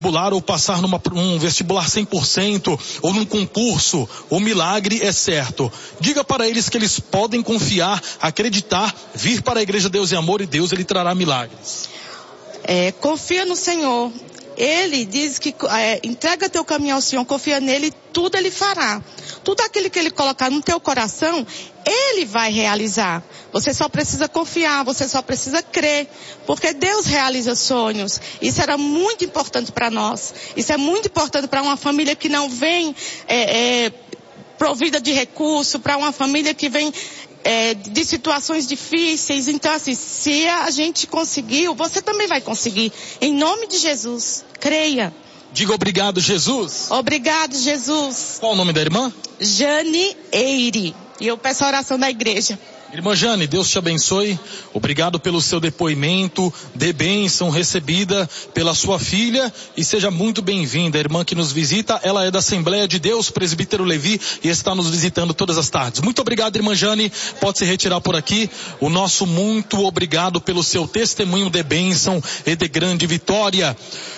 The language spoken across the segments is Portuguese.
vestibular ou passar num vestibular 100% ou num concurso, o milagre é certo. Diga para eles que eles podem confiar, acreditar, vir para a Igreja Deus e Amor, e Deus ele trará milagres. Confia no Senhor. Ele diz que entrega teu caminho ao Senhor, confia nele, tudo ele fará. Tudo aquilo que ele colocar no teu coração, ele vai realizar. Você só precisa confiar, você só precisa crer, porque Deus realiza sonhos. Isso era muito importante para nós. Isso é muito importante para uma família que não vem provida de recurso, para uma família que vem de situações difíceis. Então, assim, se a gente conseguiu, você também vai conseguir. Em nome de Jesus, creia. Diga obrigado, Jesus. Obrigado, Jesus. Qual o nome da irmã? Jane Eire. E eu peço a oração da igreja. Irmã Jane, Deus te abençoe. Obrigado pelo seu depoimento, de bênção recebida pela sua filha, e seja muito bem-vinda. A irmã que nos visita, ela é da Assembleia de Deus, Presbítero Levi, e está nos visitando todas as tardes. Muito obrigado, irmã Jane. Pode se retirar por aqui. O nosso muito obrigado pelo seu testemunho de bênção e de grande vitória.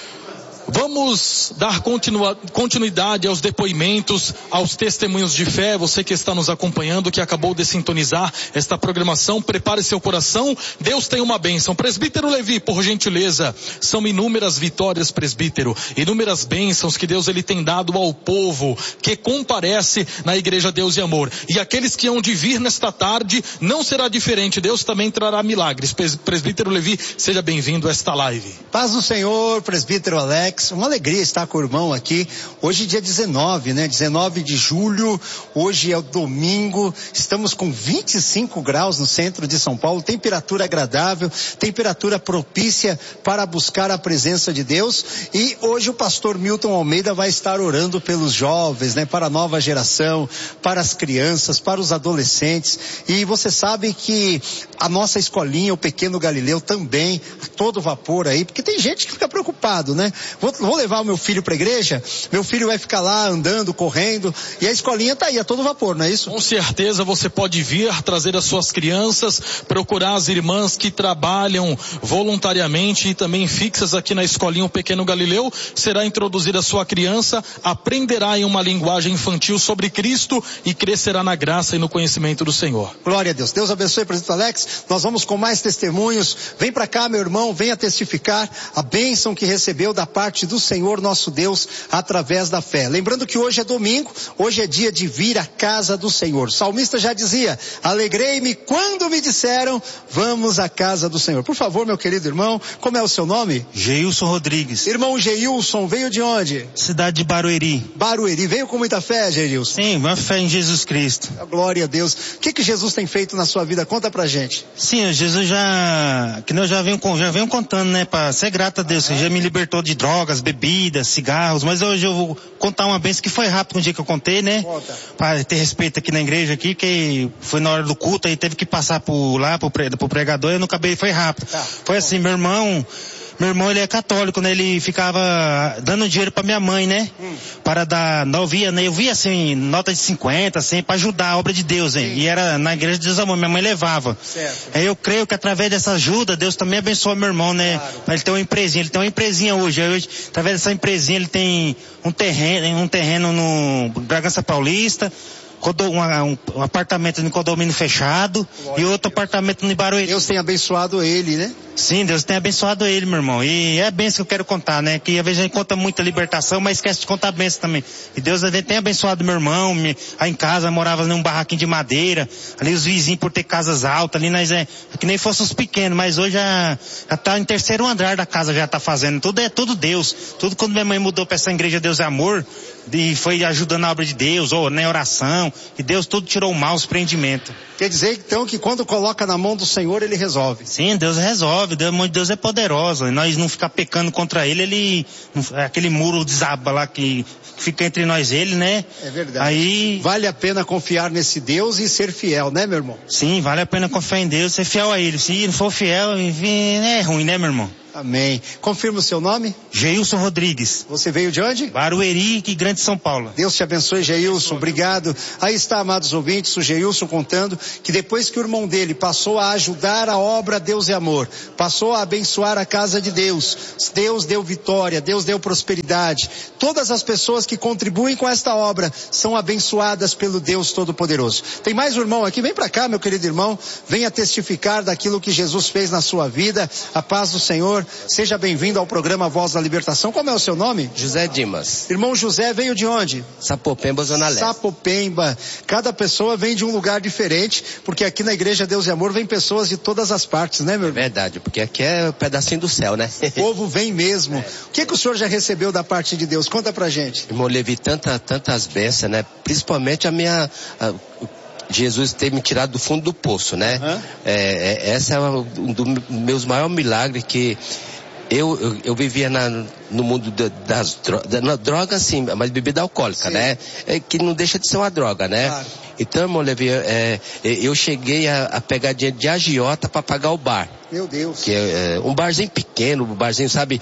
Vamos dar continuidade aos depoimentos, aos testemunhos de fé. Você que está nos acompanhando, que acabou de sintonizar esta programação, prepare seu coração. Deus tem uma bênção. Presbítero Levi, por gentileza, são inúmeras vitórias, presbítero, inúmeras bênçãos que Deus ele tem dado ao povo que comparece na Igreja Deus e Amor. E aqueles que hão de vir nesta tarde, não será diferente. Deus também trará milagres. Presbítero Levi, seja bem-vindo a esta live. Paz do Senhor, presbítero Alex. Uma alegria estar com o irmão aqui. Hoje dia 19, né? 19 de julho. Hoje é o domingo. Estamos com 25 graus no centro de São Paulo. Temperatura agradável, temperatura propícia para buscar a presença de Deus. E hoje o pastor Milton Almeida vai estar orando pelos jovens, né? Para a nova geração, para as crianças, para os adolescentes. E você sabe que a nossa escolinha, o Pequeno Galileu, também, a todo vapor aí, porque tem gente que fica preocupado, né? Vou levar o meu filho para a igreja, meu filho vai ficar lá andando, correndo, e a escolinha está aí a todo vapor, não é isso? Com certeza você pode vir trazer as suas crianças, procurar as irmãs que trabalham voluntariamente e também fixas aqui na escolinha o Pequeno Galileu. Será introduzida a sua criança, aprenderá em uma linguagem infantil sobre Cristo e crescerá na graça e no conhecimento do Senhor. Glória a Deus. Deus abençoe, presbítero Alex. Nós vamos com mais testemunhos. Vem para cá, meu irmão, venha testificar a bênção que recebeu da parte do Senhor nosso Deus através da fé. Lembrando que hoje é domingo, hoje é dia de vir à casa do Senhor. O salmista já dizia: alegrei-me quando me disseram, vamos à casa do Senhor. Por favor, meu querido irmão, como é o seu nome? Geilson Rodrigues. Irmão Geilson, veio de onde? Cidade de Barueri. Barueri, veio com muita fé, Geilson? Sim, uma fé em Jesus Cristo. Glória a Deus. O que Jesus tem feito na sua vida? Conta pra gente. Sim, Jesus que eu já venho contando, né, para ser grato a Deus, que já me libertou de drogas, bebidas, cigarros, mas hoje eu vou contar uma bênção que foi rápido no dia que eu contei, né? Para ter respeito aqui na igreja aqui, que foi na hora do culto, aí teve que passar pro pregador, e eu não acabei, foi rápido. Foi assim, meu irmão ele é católico, né? Ele ficava dando dinheiro pra minha mãe, né? Para dar, eu via assim, nota de 50, assim, pra ajudar a obra de Deus, hein? E era na igreja de Deus Amor, minha mãe levava. Certo. Aí eu creio que através dessa ajuda, Deus também abençoa meu irmão, né? Claro. Ele tem uma empresinha hoje, através dessa empresinha ele tem um terreno no Bragança Paulista, um apartamento no condomínio fechado. Glória, e outro apartamento no Barueri. Deus tem abençoado ele, né? Sim, Deus tem abençoado ele, meu irmão. E é a bênção que eu quero contar, né? Que às vezes a gente conta muita libertação, mas esquece de contar a bênção também. E Deus tem abençoado meu irmão. Aí em casa morava num barraquinho de madeira. Ali os vizinhos por ter casas altas. Ali nós que nem fossem os pequenos, mas hoje já tá em terceiro andar da casa, já tá fazendo. Tudo Deus. Tudo quando minha mãe mudou pra essa igreja Deus é Amor, e foi ajudando a obra de Deus, ou na oração, e Deus tudo tirou o mal, os prendimentos. Quer dizer então que quando coloca na mão do Senhor, Ele resolve? Sim, Deus resolve. A mão de Deus é poderosa. E nós não ficar pecando contra Ele, aquele muro desaba lá que fica entre nós e Ele, né? É verdade. Aí vale a pena confiar nesse Deus e ser fiel, né, meu irmão? Sim, vale a pena confiar em Deus, ser fiel a Ele. Se não for fiel, é ruim, né, meu irmão? Amém. Confirma o seu nome? Geilson Rodrigues. Você veio de onde? Barueri, que Grande São Paulo. Deus te abençoe, Geilson, obrigado. Aí está, amados ouvintes, o Geilson contando que depois que o irmão dele passou a ajudar a obra Deus é Amor, passou a abençoar a casa de Deus, Deus deu vitória, Deus deu prosperidade. Todas as pessoas que contribuem com esta obra são abençoadas pelo Deus Todo-Poderoso. Tem mais um irmão aqui, vem para cá, meu querido irmão, venha testificar daquilo que Jesus fez na sua vida. A paz do Senhor, seja bem-vindo ao programa Voz da Libertação. Como é o seu nome? José Dimas. Irmão José veio de onde? Sapopemba, Zona Leste. Sapopemba. Cada pessoa vem de um lugar diferente, porque aqui na Igreja Deus e Amor vem pessoas de todas as partes, né, meu irmão? É verdade, porque aqui é um pedacinho do céu, né? O povo vem mesmo. O que o senhor já recebeu da parte de Deus? Conta pra gente. Irmão, levi tantas bênçãos, né? Principalmente Jesus ter me tirado do fundo do poço, né? Essa é um dos meus maiores milagres, que eu vivia no mundo das drogas, sim, mas bebida alcoólica, sim, né? Que não deixa de ser uma droga, né? Claro. Então, irmão Levi, eu cheguei a pegar dinheiro de agiota para pagar o bar. Meu Deus. Que é um barzinho pequeno, um barzinho, sabe?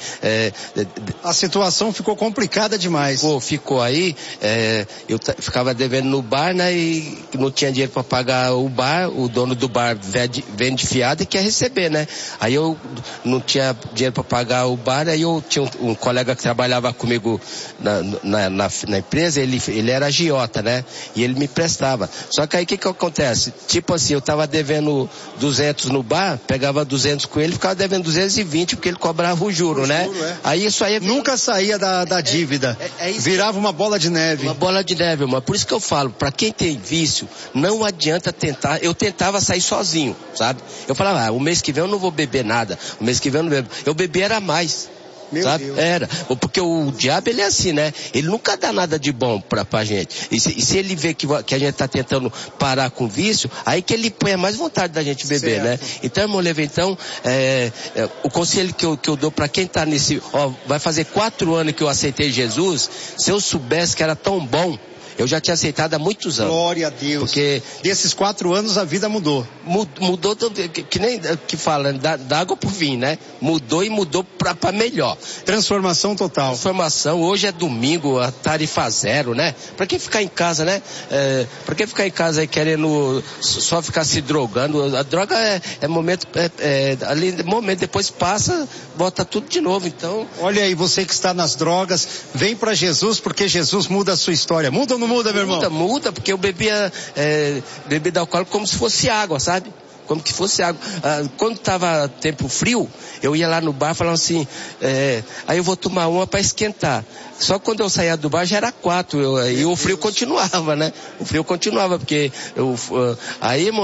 A situação ficou complicada demais. Ficou aí, eu ficava devendo no bar, né? E não tinha dinheiro para pagar o bar, o dono do bar vende fiado e quer receber, né? Aí eu não tinha dinheiro para pagar o bar, aí eu tinha um colega que trabalhava comigo na empresa, ele era agiota, né? E ele me prestava. Só que aí o que acontece? Tipo assim, eu tava devendo 200 no bar, pegava 200 com ele, ficava devendo 220 porque ele cobrava o juro, né? Aí isso aí... Nunca saía da dívida. Virava uma bola de neve. Uma bola de neve, mas por isso que eu falo, pra quem tem vício, não adianta tentar. Eu tentava sair sozinho, sabe? Eu falava, o mês que vem eu não vou beber nada, o mês que vem eu não bebo. Eu bebi era mais. Meu sabe? Deus. Era. Porque o diabo, ele é assim, né? Ele nunca dá nada de bom pra gente. E se ele vê que a gente tá tentando parar com o vício, aí que ele põe mais vontade da gente beber, certo, né? Então, irmão Levi, o conselho que eu dou pra quem tá vai fazer 4 anos que eu aceitei Jesus, se eu soubesse que era tão bom, eu já tinha aceitado há muitos anos. Glória a Deus. Porque desses 4 anos a vida mudou. Mudou, que nem que fala, da água pro vinho, né? Mudou e mudou pra melhor. Transformação total. Transformação. Hoje é domingo, a tarifa zero, né? Pra quem ficar em casa, né? Pra quem ficar em casa aí querendo só ficar se drogando, a droga é momento, momento, depois passa, volta tudo de novo, então... Olha aí, você que está nas drogas, vem pra Jesus, porque Jesus muda a sua história. Muda ou não muda, meu irmão? Muda, porque eu bebia bebida alcoólica como se fosse água, sabe? Como que fosse água. Quando tava tempo frio, eu ia lá no bar e falava assim, aí eu vou tomar uma para esquentar. Só que quando eu saía do bar já era 4, e o frio continuava, né? O frio continuava, porque aí, irmão,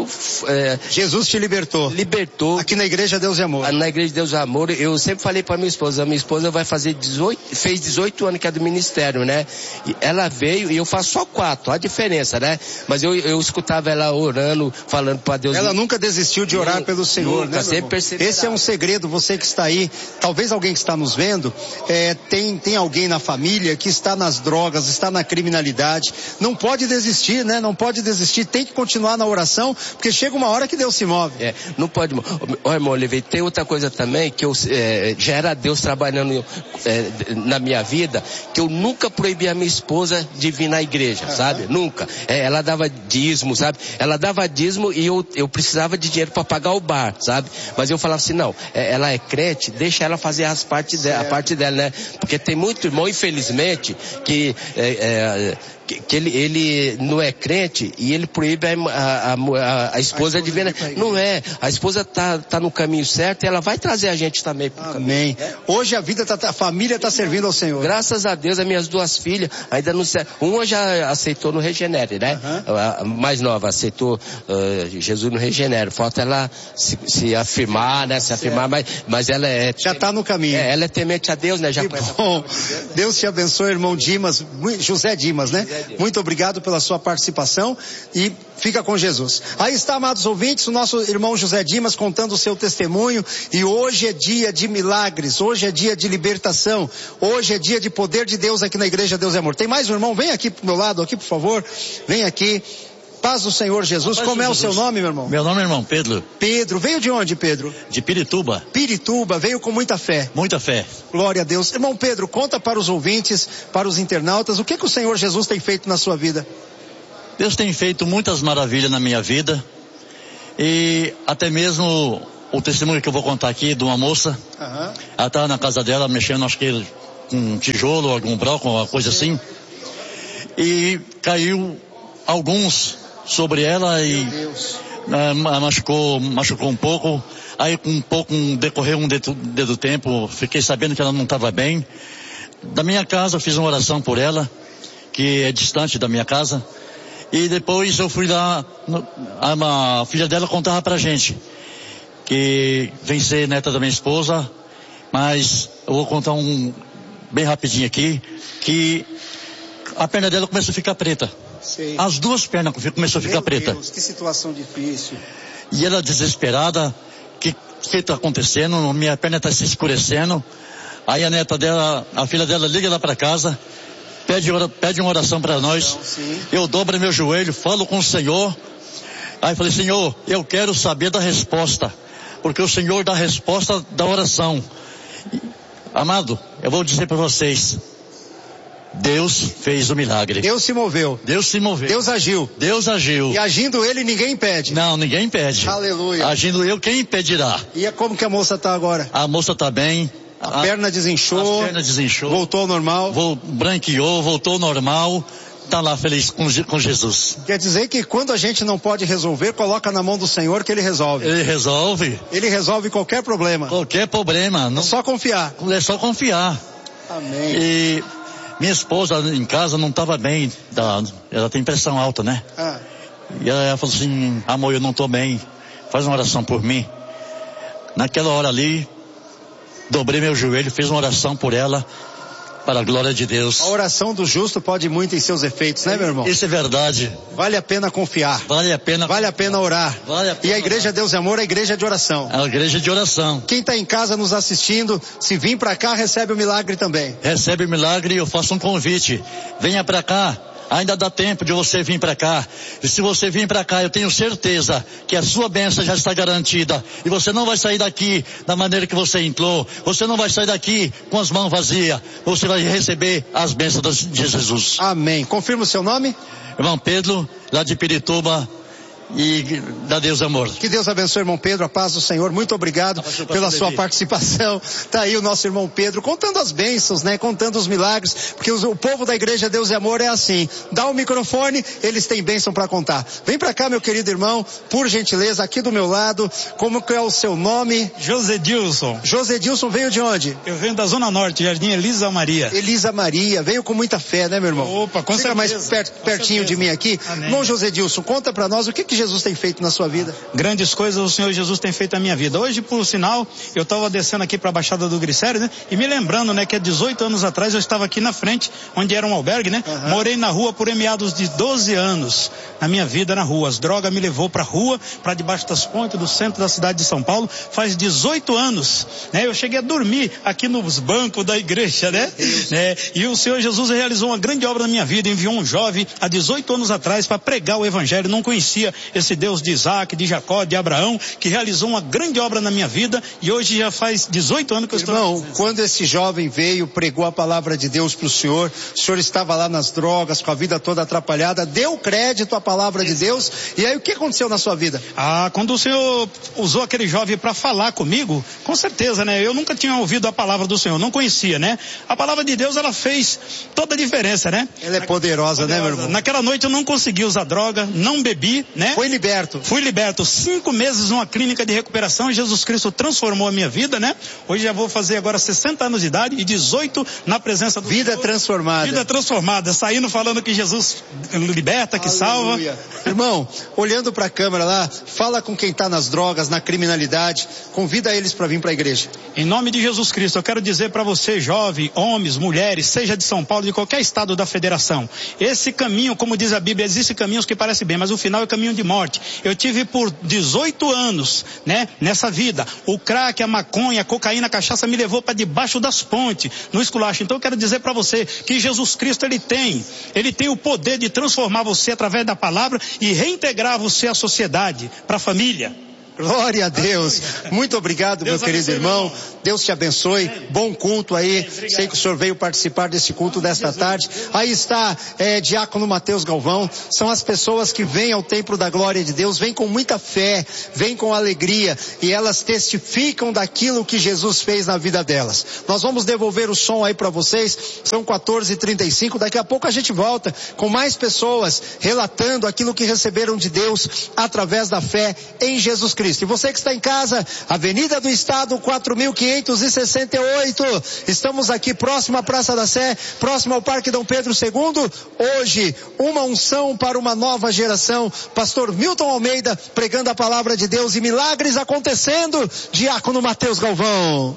Jesus te libertou. Libertou. Aqui na Igreja Deus e Amor. Na Igreja Deus e Amor, eu sempre falei pra minha esposa vai fazer fez 18 anos que é do ministério, né? E ela veio e eu faço só 4, a diferença, né? Mas eu escutava ela orando, falando pra Deus. Ela nunca desistiu de orar pelo Senhor, né? Sempre perseverava. Esse é um segredo, você que está aí, talvez alguém que está nos vendo, tem alguém na família que está nas drogas, está na criminalidade, não pode desistir, né? Não pode desistir, tem que continuar na oração, porque chega uma hora que Deus se move. Não pode, irmão Oliveira, tem outra coisa também, que já era Deus trabalhando na minha vida, que eu nunca proibi a minha esposa de vir na igreja, sabe? Nunca. Ela dava dízimo, sabe? Ela dava dízimo e eu precisava de dinheiro para pagar o bar, sabe? Mas eu falava assim, não, ela é crente, deixa ela fazer a parte dela, né? Porque tem muito irmão, infelizmente, que ele não é crente e ele proíbe a esposa de vir. Não é. A esposa tá no caminho certo e ela vai trazer a gente também pro caminho. Amém. Hoje a família tá servindo ao Senhor. Graças a Deus, as minhas 2 filhas ainda não... Uma já aceitou no Regenere, né? A mais nova aceitou Jesus no Regenere. Falta ela se afirmar, né? Se afirmar, mas ela já tá no caminho. Ela é temente a Deus, né? Já bom. Deus te abençoe, irmão Dimas, José Dimas, né? Muito obrigado pela sua participação e fica com Jesus. Aí está, amados ouvintes, o nosso irmão José Dimas contando o seu testemunho, e hoje é dia de milagres, hoje é dia de libertação, hoje é dia de poder de Deus aqui na Igreja Deus e Amor. Tem mais um irmão? Vem aqui pro meu lado, aqui por favor, vem aqui. Paz do Senhor Jesus. Como é o seu nome, meu irmão? Meu nome é irmão Pedro. Pedro. Veio de onde, Pedro? De Pirituba. Pirituba. Veio com muita fé. Muita fé. Glória a Deus. Irmão Pedro, conta para os ouvintes, para os internautas, o que o Senhor Jesus tem feito na sua vida? Deus tem feito muitas maravilhas na minha vida. E até mesmo o testemunho que eu vou contar aqui de uma moça. Ela estava na casa dela mexendo, acho que com um tijolo, algum broco, uma coisa assim. E caiu alguns sobre ela e machucou um pouco. Aí decorreu um dedo do tempo, fiquei sabendo que ela não estava bem. Da minha casa eu fiz uma oração por ela, que é distante da minha casa. E depois eu fui lá, a filha dela contava pra gente que vem ser neta da minha esposa, mas eu vou contar bem rapidinho aqui, que a perna dela começou a ficar preta. Sei. As duas pernas começou a ficar preta. Meu Deus, que situação difícil. E ela desesperada, que está acontecendo? Minha perna está se escurecendo. Aí a neta dela, a filha dela liga lá para casa, pede uma oração para nós. Eu dobro meu joelho, falo com o Senhor. Aí falei, Senhor, eu quero saber da resposta, porque o Senhor dá a resposta da oração. Amado, eu vou dizer para vocês, Deus fez o milagre. Deus se moveu. Deus se moveu. Deus agiu. Deus agiu. E agindo ele, ninguém impede. Não, ninguém impede. Aleluia. Agindo eu, quem impedirá? E como que a moça está agora? A moça está bem. A perna desinchou. A perna desinchou. Voltou ao normal. Branqueou, voltou ao normal. Está lá feliz com Jesus. Quer dizer que quando a gente não pode resolver, coloca na mão do Senhor que Ele resolve. Ele resolve. Ele resolve qualquer problema. Qualquer problema. Não... É só confiar. É só confiar. Amém. E minha esposa em casa não estava bem. Ela tem pressão alta, né? E ela falou assim, amor, eu não estou bem. Faz uma oração por mim. Naquela hora ali, dobrei meu joelho, fiz uma oração por ela. Para a glória de Deus. A oração do justo pode muito em seus efeitos, né, meu irmão? Isso é verdade. Vale a pena confiar. Vale a pena orar. E a Igreja Deus e Amor é a igreja de oração. É a igreja de oração. Quem está em casa nos assistindo, se vir para cá, recebe o milagre também. Recebe o milagre e eu faço um convite. Venha para cá. Ainda dá tempo de você vir para cá. E se você vir para cá, eu tenho certeza que a sua bênção já está garantida. E você não vai sair daqui da maneira que você entrou. Você não vai sair daqui com as mãos vazias. Você vai receber as bênçãos de Jesus. Amém. Confirma o seu nome? Irmão Pedro, lá de Pirituba. E dá Deus amor. Que Deus abençoe, irmão Pedro, a paz do Senhor. Muito obrigado pela sua participação. Tá aí o nosso irmão Pedro contando as bênçãos, né? Contando os milagres, porque o povo da Igreja Deus e Amor é assim. Dá o microfone, eles têm bênção para contar. Vem para cá, meu querido irmão, por gentileza, aqui do meu lado. Como que é o seu nome? Josedilson. Josedilson veio de onde? Eu venho da Zona Norte, Jardim Elisa Maria. Elisa Maria, veio com muita fé, né, meu irmão? Opa, com certeza. Mais pertinho de mim aqui. Amém. Irmão Josedilson, conta para nós o que Jesus tem feito na sua vida. Grandes coisas o Senhor Jesus tem feito na minha vida. Hoje, por sinal, eu estava descendo aqui para a Baixada do Glicério, né? E me lembrando, né, que há 18 anos atrás eu estava aqui na frente, onde era um albergue, né? Morei na rua por meados de 12 anos. Na minha vida na rua. As drogas me levou para a rua, para debaixo das pontes do centro da cidade de São Paulo. Faz 18 anos, né? Eu cheguei a dormir aqui nos bancos da igreja, né? E o Senhor Jesus realizou uma grande obra na minha vida. Enviou um jovem há 18 anos atrás para pregar o evangelho. Não conhecia esse Deus de Isaac, de Jacó, de Abraão, que realizou uma grande obra na minha vida, e hoje já faz 18 anos que eu estou... Irmão, quando esse jovem veio, pregou a palavra de Deus para o senhor estava lá nas drogas, com a vida toda atrapalhada, deu crédito à palavra de Deus, e aí o que aconteceu na sua vida? Quando o Senhor usou aquele jovem para falar comigo, com certeza, né? Eu nunca tinha ouvido a palavra do Senhor, não conhecia, né? A palavra de Deus, ela fez toda a diferença, né? Ela é poderosa, né, meu irmão? Naquela noite eu não consegui usar droga, não bebi, né? Foi liberto. Fui liberto, 5 meses numa clínica de recuperação, e Jesus Cristo transformou a minha vida, né? Hoje já vou fazer agora 60 anos de idade e 18 na presença do Vida Senhor. transformada. Vida transformada, saindo falando que Jesus liberta, que salva. Irmão, olhando para a câmera lá, fala com quem está nas drogas, na criminalidade, convida eles para vir para a igreja. Em nome de Jesus Cristo, eu quero dizer para você, jovem, homens, mulheres, seja de São Paulo, de qualquer estado da federação, esse caminho, como diz a Bíblia, existem caminhos que parecem bem, mas o final é caminho de de morte. Eu tive por 18 anos, né, nessa vida. O crack, a maconha, a cocaína, a cachaça me levou para debaixo das pontes, no esculacho. Então eu quero dizer para você que Jesus Cristo, ele tem o poder de transformar você através da palavra e reintegrar você à sociedade, para a família. Glória a Deus. Muito obrigado, meu querido irmão. Deus te abençoe. Bom culto aí. Sei que o senhor veio participar desse culto desta tarde. Aí está Diácono Mateus Galvão. São as pessoas que vêm ao templo da glória de Deus, vêm com muita fé, vêm com alegria, e elas testificam daquilo que Jesus fez na vida delas. Nós vamos devolver o som aí para vocês. São 14h35. Daqui a pouco a gente volta com mais pessoas relatando aquilo que receberam de Deus através da fé em Jesus Cristo. E você que está em casa, Avenida do Estado 4568, estamos aqui próximo à Praça da Sé, próximo ao Parque Dom Pedro II. Hoje, uma unção para uma nova geração. Pastor Milton Almeida pregando a palavra de Deus e milagres acontecendo. Diácono Mateus Galvão.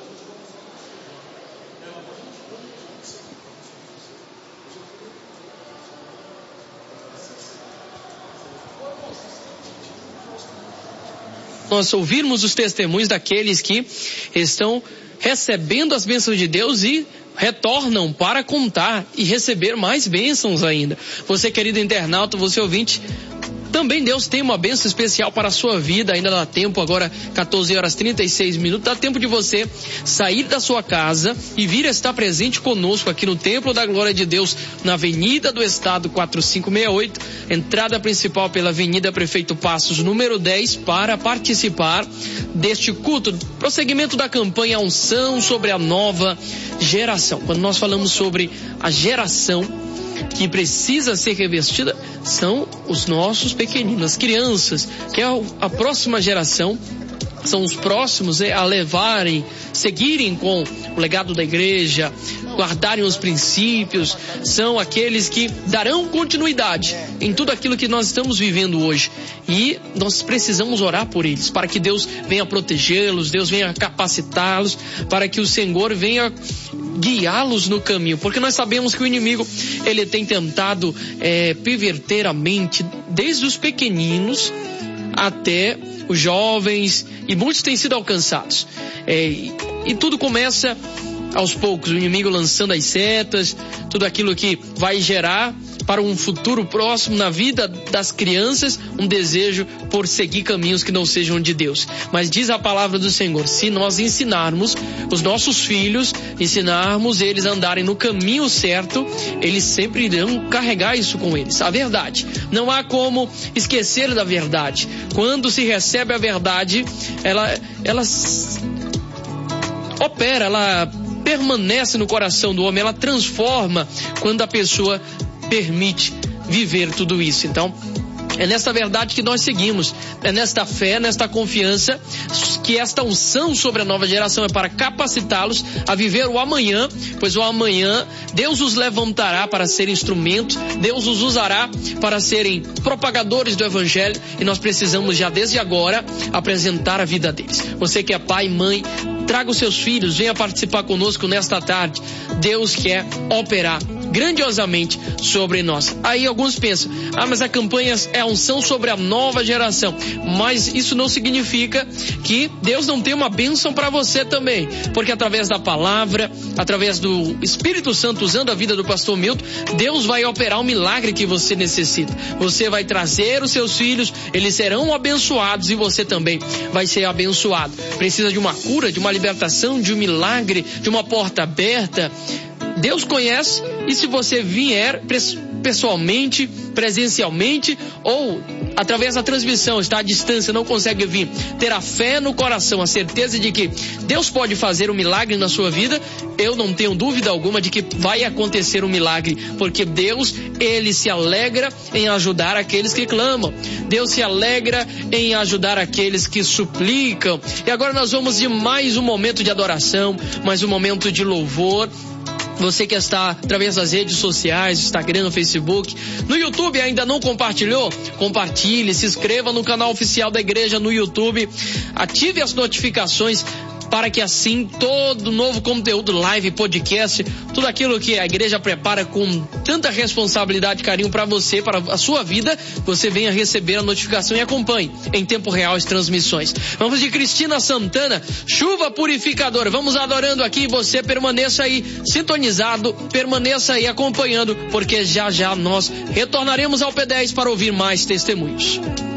Nós ouvirmos os testemunhos daqueles que estão recebendo as bênçãos de Deus e retornam para contar e receber mais bênçãos ainda. Você, querido internauta, você ouvinte, também Deus tem uma bênção especial para a sua vida. Ainda dá tempo, agora 14h36, dá tempo de você sair da sua casa e vir estar presente conosco aqui no Templo da Glória de Deus, na Avenida do Estado 4568, entrada principal pela Avenida Prefeito Passos, número 10, para participar deste culto, prosseguimento da campanha Unção sobre a Nova Geração. Quando nós falamos sobre a geração que precisa ser revestida, são os nossos pequeninos, as crianças, que é a próxima geração, são os próximos a levarem, seguirem com o legado da igreja, guardarem os princípios, são aqueles que darão continuidade em tudo aquilo que nós estamos vivendo hoje. E nós precisamos orar por eles, para que Deus venha protegê-los, Deus venha capacitá-los, para que o Senhor venha guiá-los no caminho, porque nós sabemos que o inimigo, ele tem tentado perverter a mente desde os pequeninos até os jovens, e muitos têm sido alcançados, e tudo começa aos poucos, o inimigo lançando as setas, tudo aquilo que vai gerar para um futuro próximo na vida das crianças um desejo por seguir caminhos que não sejam de Deus. Mas diz a palavra do Senhor, se nós ensinarmos os nossos filhos, ensinarmos eles a andarem no caminho certo, eles sempre irão carregar isso com eles, a verdade. Não há como esquecer da verdade. Quando se recebe a verdade, ela opera, ela permanece no coração do homem, ela transforma quando a pessoa permite viver tudo isso. Então, é nesta verdade que nós seguimos, é nesta fé, nesta confiança, que esta unção sobre a nova geração é para capacitá-los a viver o amanhã, pois o amanhã Deus os levantará para ser instrumentos, Deus os usará para serem propagadores do Evangelho, e nós precisamos já desde agora apresentar a vida deles. Você que é pai, mãe, traga os seus filhos, venha participar conosco nesta tarde. Deus quer operar grandiosamente sobre nós. Aí alguns pensam, mas a campanha é a unção sobre a nova geração. Mas isso não significa que Deus não tem uma bênção para você também, porque através da palavra, através do Espírito Santo, usando a vida do pastor Milton, Deus vai operar o milagre que você necessita. Você vai trazer os seus filhos, eles serão abençoados, e você também vai ser abençoado. Precisa de uma cura, de uma libertação, de um milagre, de uma porta aberta. Deus conhece, e se você vier pessoalmente, presencialmente, ou através da transmissão, está à distância, não consegue vir, ter a fé no coração, a certeza de que Deus pode fazer um milagre na sua vida, eu não tenho dúvida alguma de que vai acontecer um milagre, porque Deus, ele se alegra em ajudar aqueles que clamam, Deus se alegra em ajudar aqueles que suplicam. E agora nós vamos de mais um momento de adoração, mais um momento de louvor. Você que está através das redes sociais, Instagram, Facebook, no YouTube ainda não compartilhou? Compartilhe, se inscreva no canal oficial da igreja no YouTube, ative as notificações para que assim todo novo conteúdo, live, podcast, tudo aquilo que a igreja prepara com tanta responsabilidade e carinho para você, para a sua vida, você venha receber a notificação e acompanhe em tempo real as transmissões. Vamos de Cristina Santana, Chuva Purificadora. Vamos adorando aqui, você permaneça aí sintonizado, permaneça aí acompanhando, porque já já nós retornaremos ao P10 para ouvir mais testemunhos.